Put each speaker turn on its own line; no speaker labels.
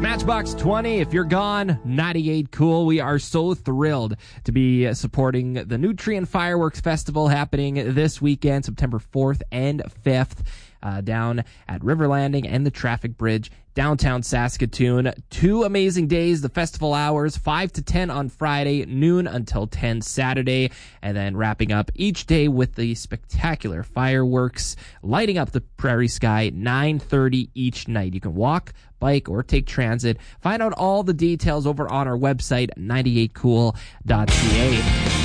Matchbox 20, if you're gone, 98 Cool. We are so thrilled to be supporting the Nutrien Fireworks Festival happening this weekend, September 4th and 5th, down at River Landing and the Traffic Bridge, downtown Saskatoon. 2 amazing days, the festival hours, 5 to 10 on Friday, noon until 10 Saturday, and then wrapping up each day with the spectacular fireworks, lighting up the prairie sky, 9:30 each night. You can walk, bike, or take transit. Find out all the details over on our website, 98cool.ca.